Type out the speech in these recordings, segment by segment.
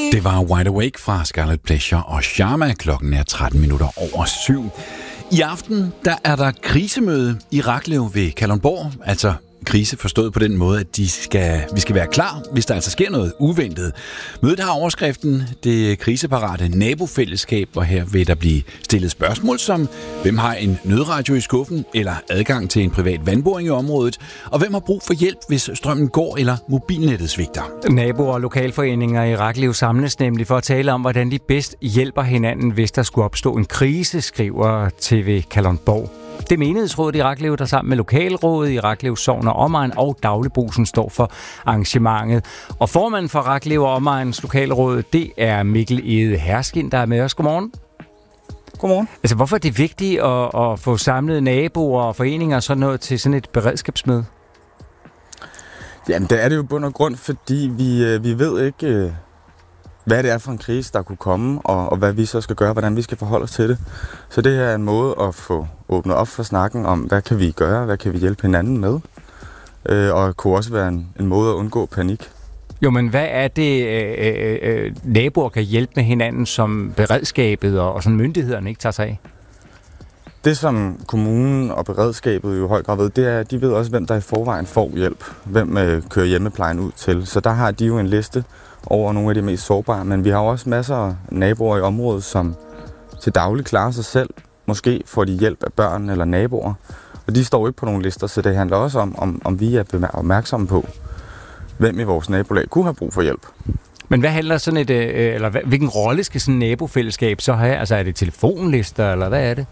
Det var Wide Awake fra Scarlet Pleasure og Sharma. Klokken er 7:13. I aften der er der krisemøde i Raklev ved Kalundborg. Altså krise forstået på den måde, at vi skal være klar, hvis der altså sker noget uventet. Mødet har overskriften Det kriseparate nabofællesskab, og her vil der blive stillet spørgsmål som: hvem har en nødradio i skuffen eller adgang til en privat vandboring i området? Og hvem har brug for hjælp, hvis strømmen går eller mobilnettet svigter? Naboer og lokalforeninger i Raklev samles nemlig for at tale om, hvordan de bedst hjælper hinanden, hvis der skulle opstå en krise, skriver TV Kalundborg. Det er menighedsrådet i Raklev, der sammen med lokalrådet i Raklev Sogn og Omegn og Dagligbrusen står for arrangementet. Og formanden for Raklev og Omegns lokalråd, det er Mikkel Ede Herskin, der er med os. Godmorgen. Godmorgen. Altså, hvorfor er det vigtigt at få samlet naboer og foreninger og sådan noget til sådan et beredskabsmøde? Jamen, det er det jo bund og grund, fordi vi ved ikke, hvad det er for en krise, der kunne komme, og hvad vi så skal gøre, hvordan vi skal forholde os til det. Så det her er en måde at få åbnet op for snakken om, hvad kan vi gøre, hvad kan vi hjælpe hinanden med, og kunne også være en måde at undgå panik. Jo, men hvad er det, naboer kan hjælpe med hinanden, som beredskabet og sådan myndighederne ikke tager sig af? Det, som kommunen og beredskabet jo i høj grad ved, det er, at de ved også, hvem der i forvejen får hjælp, hvem kører hjemmeplejen ud til. Så der har de jo en liste over nogle af de mest sårbare, men vi har også masser af naboer i området, som til daglig klarer sig selv. Måske får de hjælp af børn eller naboer, og de står ikke på nogle lister, så det handler også om vi er opmærksomme på, hvem i vores nabolag kunne have brug for hjælp. Men hvad handler sådan hvilken rolle skal sådan et nabofællesskab så have? Altså er det telefonlister, eller hvad er det?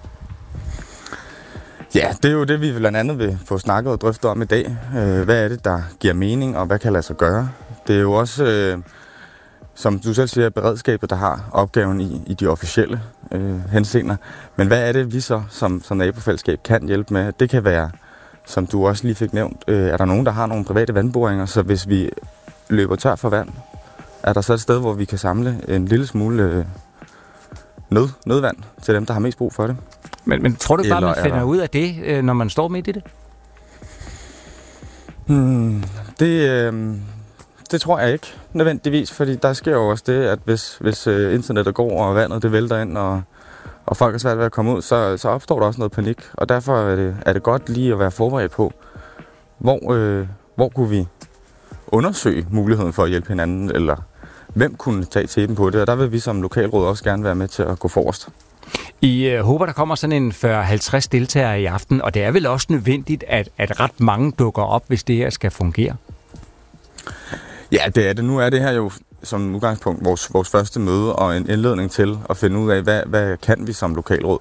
Ja, det er jo det, vi blandt andet vil få snakket og drøftet om i dag. Hvad er det, der giver mening, og hvad kan lade sig gøre? Det er jo også, som du selv siger, beredskabet, der har opgaven i de officielle henseender. Men hvad er det, vi så som nabofællesskab kan hjælpe med? Det kan være, som du også lige fik nævnt, er der nogen, der har nogle private vandboringer, så hvis vi løber tør for vand, er der så et sted, hvor vi kan samle en lille smule nødvand til dem, der har mest brug for det. Men tror du bare, man finder ud af det, når man står midt i det? Det tror jeg ikke nødvendigvis, fordi der sker jo også det, at hvis internettet går, og vandet det vælter ind, og folk er svært ved at komme ud, så opstår der også noget panik. Og derfor er det godt lige at være forberedt på, hvor kunne vi undersøge muligheden for at hjælpe hinanden, eller hvem kunne tage teten på det. Og der vil vi som lokalråd også gerne være med til at gå forrest. I håber, der kommer sådan en 40-50 deltagere i aften, og det er vel også nødvendigt, at ret mange dukker op, hvis det her skal fungere? Ja, det er det. Nu er det her jo som udgangspunkt vores første møde og en indledning til at finde ud af, hvad kan vi som lokalråd.